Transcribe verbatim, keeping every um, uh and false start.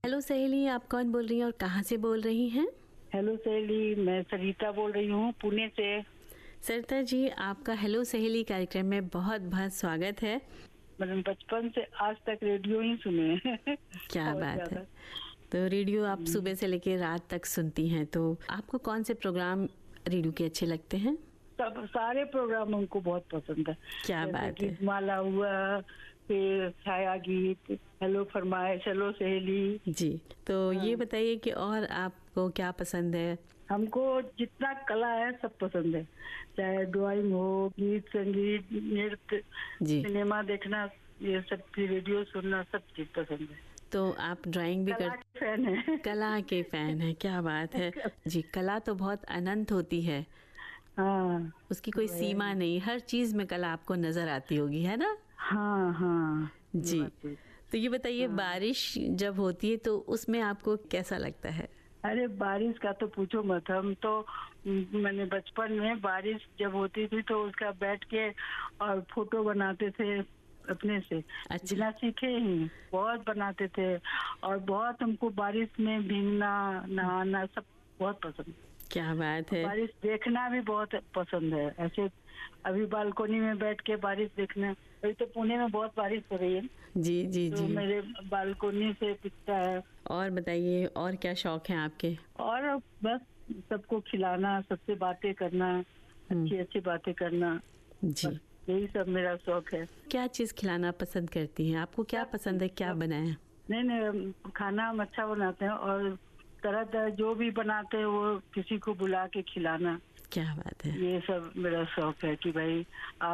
Hello सहेली, आप कौन बोल रही हैं और कहाँ से बोल रही हैं? हेलो सहेली, मैं सरिता बोल रही हूँ पुणे से। सरिता जी, आपका हेलो सहेली कार्यक्रम में बहुत बहुत स्वागत है। मैंने बचपन से आज तक रेडियो ही सुने हैं। क्या बात है। तो रेडियो आप सुबह से लेकर रात तक सुनती हैं, तो आपको कौन से प्रोग्राम रेडियो के अच्छे लगते हैं? सब सारे प्रोग्राम हमको बहुत पसंद है। क्या बात है। माला हुआ, फिर छाया गीत, हेलो फरमाइश, हेलो सहेली जी। तो हाँ। ये बताइए कि और आपको क्या पसंद है? हमको जितना कला है सब पसंद है, चाहे ड्राइंग हो, गीत संगीत, नृत्य, सिनेमा देखना, ये सब भी, रेडियो सुनना, सब चीज पसंद है। तो आप ड्राइंग भी कर फैन है। कला के फैन है, क्या बात है जी। कला तो बहुत अनंत होती है। हाँ, उसकी कोई सीमा नहीं, हर चीज में कला आपको नजर आती होगी, है ना? हाँ हाँ जी। तो ये बताइए, हाँ। बारिश जब होती है तो उसमें आपको कैसा लगता है? अरे बारिश का तो पूछो मत। हम तो मैंने बचपन में बारिश जब होती थी तो उसका बैठ के और फोटो बनाते थे अपने से। अच्छा। बिना सीखे ही बहुत बनाते थे, और बहुत हमको बारिश में भीगना, नहाना सब बहुत पसंद। क्या बात है। बारिश देखना भी बहुत पसंद है। ऐसे अभी बालकोनी में बैठ के बारिश देखना, अभी तो पुणे में बहुत बारिश हो रही है। जी जी तो जी। मेरे बालकोनी से दिखता है। और बताइए, और क्या शौक हैं आपके? और बस सबको खिलाना, सबसे बातें करना, अच्छी अच्छी बातें करना, जी, यही सब मेरा शौक है। क्या चीज खिलाना पसंद करती हैं? आपको क्या पसंद है, क्या बनाया? नहीं नहीं, खाना हम अच्छा बनाते हैं, और तरह तरह जो भी बनाते हैं वो किसी को बुला के खिलाना। क्या बात है। ये सब मेरा शौक है कि भाई